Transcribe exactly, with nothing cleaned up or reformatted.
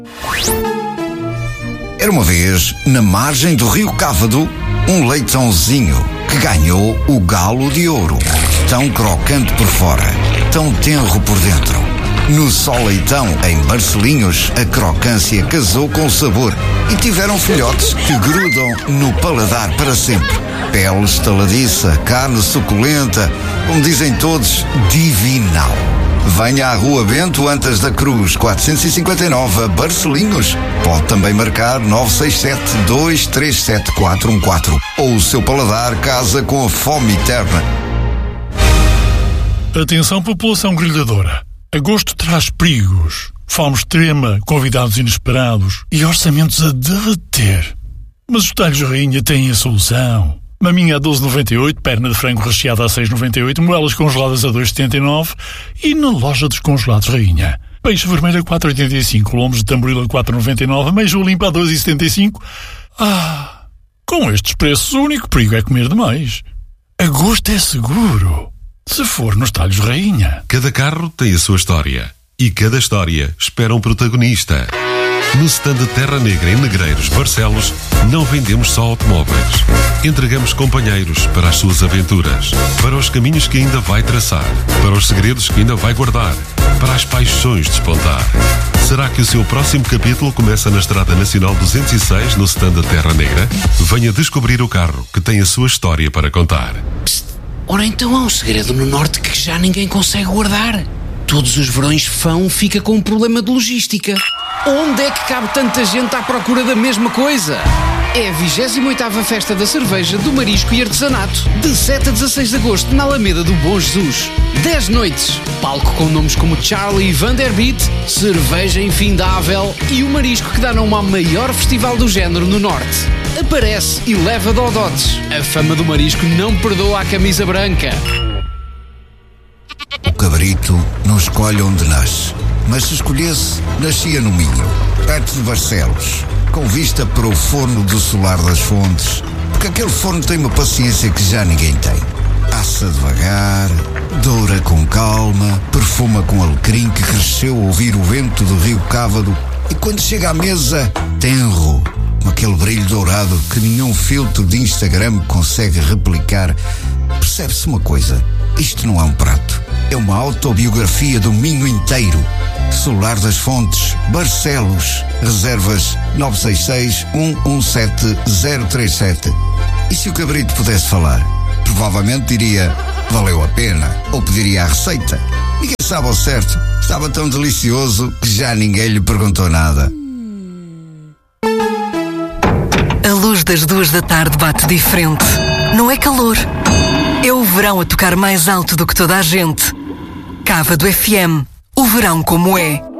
Era uma vez, na margem do rio Cávado, um leitãozinho que ganhou o galo de ouro. Tão crocante por fora, tão tenro por dentro. No Só Leitão, em Barcelinhos, a crocância casou com o sabor e tiveram filhotes que grudam no paladar para sempre. Pele estaladiça, carne suculenta, como dizem todos, divinal. Venha à Rua Bento Antas da Cruz, quatrocentos e cinquenta e nove, Barcelinhos. Pode também marcar nove seis sete, dois três sete, quatro um quatro. Ou o seu paladar casa com a fome eterna. Atenção, população grelhadora. Agosto traz perigos, fome extrema, convidados inesperados e orçamentos a derreter. Mas os talhos rainha têm a solução. Maminha a doze vírgula noventa e oito, perna de frango recheada a seis vírgula noventa e oito, moelas congeladas a dois vírgula setenta e nove e na loja dos congelados rainha. Peixe vermelho a quatro vírgula oitenta e cinco, lombos de tamboril a quatro vírgula noventa e nove, meijo limpo a dois vírgula setenta e cinco. Ah, com estes preços o único perigo é comer demais. Agosto é seguro, se for nos talhos rainha. Cada carro tem a sua história e cada história espera um protagonista. No stand Terra Negra em Negreiros, Barcelos, não vendemos só automóveis. Entregamos companheiros para as suas aventuras, para os caminhos que ainda vai traçar, para os segredos que ainda vai guardar, para as paixões despontar. Será que o seu próximo capítulo começa na Estrada Nacional duzentos e seis, no stand Terra Negra? Venha descobrir o carro que tem a sua história para contar. Psst. Ora então há um segredo no Norte que já ninguém consegue guardar. Todos os verões Fão fica com um problema de logística. Onde é que cabe tanta gente à procura da mesma coisa? É a vigésima oitava Festa da Cerveja, do Marisco e Artesanato, de sete a dezasseis de agosto, na Alameda do Bom Jesus. dez noites, palco com nomes como Charlie e Vanderbeat, cerveja infindável e o marisco que dá nome ao maior festival do género no Norte. Aparece e leva dodotes. A fama do marisco não perdoa a camisa branca. O cabrito não escolhe onde nasce, mas se escolhesse, nascia no Minho, perto de Barcelos, com vista para o forno do Solar das Fontes, porque aquele forno tem uma paciência que já ninguém tem. Assa devagar, doura com calma, perfuma com alecrim que cresceu a ouvir o vento do rio Cávado e quando chega à mesa, tenro, com aquele brilho dourado que nenhum filtro de Instagram consegue replicar. Percebe-se uma coisa, isto não é um prato, é uma autobiografia do Minho inteiro. Solar das Fontes, Barcelos, reservas nove seis seis, um um sete, zero três sete. E se o cabrito pudesse falar? Provavelmente diria, valeu a pena, ou pediria a receita. Ninguém sabe ao certo, estava tão delicioso que já ninguém lhe perguntou nada. A luz das duas da tarde bate diferente. Não é calor, é o verão a tocar mais alto do que toda a gente. Cávado F M, o verão como é.